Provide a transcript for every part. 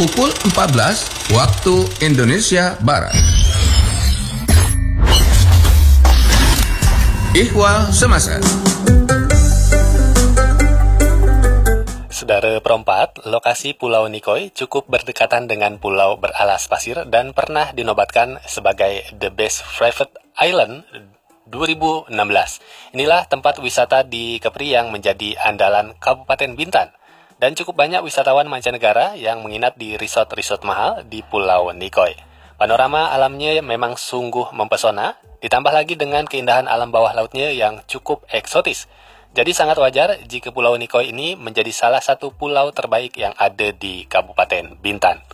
pukul 14 waktu Indonesia Barat. Ihwal Semasa. Saudara Perompat, lokasi Pulau Nicoy cukup berdekatan dengan pulau beralas pasir dan pernah dinobatkan sebagai The Best Private Island 2016. Inilah tempat wisata di Kepri yang menjadi andalan Kabupaten Bintan. Dan cukup banyak wisatawan mancanegara yang menginap di resort-resort mahal di Pulau Nicoy. Panorama alamnya memang sungguh mempesona, ditambah lagi dengan keindahan alam bawah lautnya yang cukup eksotis. Jadi sangat wajar jika Pulau Nicoy ini menjadi salah satu pulau terbaik yang ada di Kabupaten Bintan.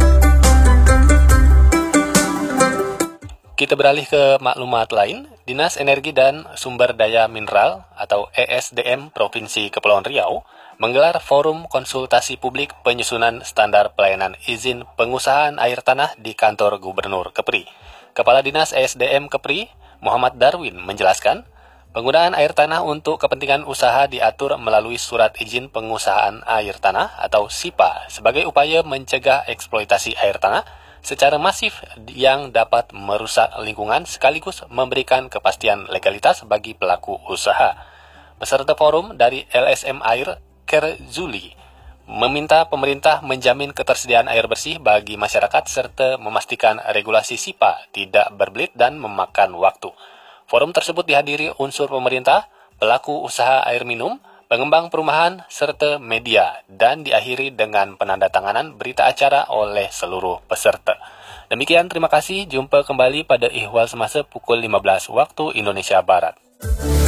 Kita beralih ke maklumat lain. Dinas Energi dan Sumber Daya Mineral atau ESDM Provinsi Kepulauan Riau menggelar forum konsultasi publik penyusunan standar pelayanan izin pengusahaan air tanah di kantor Gubernur Kepri. Kepala Dinas ESDM Kepri, Muhammad Darwin, menjelaskan, penggunaan air tanah untuk kepentingan usaha diatur melalui Surat Izin Pengusahaan Air Tanah atau SIPA sebagai upaya mencegah eksploitasi air tanah secara masif yang dapat merusak lingkungan sekaligus memberikan kepastian legalitas bagi pelaku usaha. Peserta forum dari LSM Air, Kerzuli, meminta pemerintah menjamin ketersediaan air bersih bagi masyarakat serta memastikan regulasi SIPA tidak berbelit dan memakan waktu. Forum tersebut dihadiri unsur pemerintah, pelaku usaha air minum, pengembang perumahan, serta media, dan diakhiri dengan penandatanganan berita acara oleh seluruh peserta. Demikian, terima kasih. Jumpa kembali pada Ihwal Semasa pukul 15 waktu Indonesia Barat.